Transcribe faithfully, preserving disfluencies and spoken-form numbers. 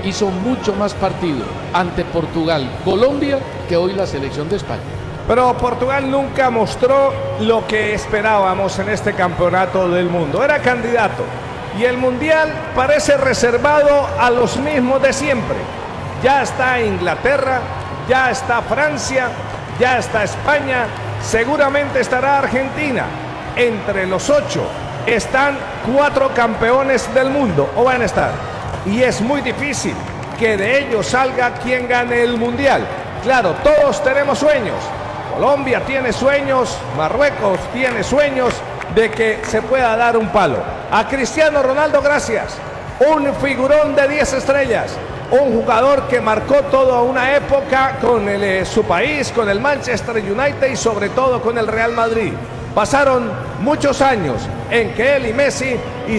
hizo mucho más partido ante Portugal, Colombia, que hoy la selección de España. Pero Portugal nunca mostró lo que esperábamos en este campeonato del mundo. Era candidato. Y el Mundial parece reservado a los mismos de siempre. Ya está Inglaterra, ya está Francia, ya está España, seguramente estará Argentina. Entre los ocho están cuatro campeones del mundo, o van a estar. Y es muy difícil que de ellos salga quien gane el Mundial. Claro, todos tenemos sueños. Colombia tiene sueños, Marruecos tiene sueños de que se pueda dar un palo. A Cristiano Ronaldo, gracias. Un figurón de diez estrellas. Un jugador que marcó toda una época con el, eh, su país, con el Manchester United y sobre todo con el Real Madrid. Pasaron muchos años en que él y Messi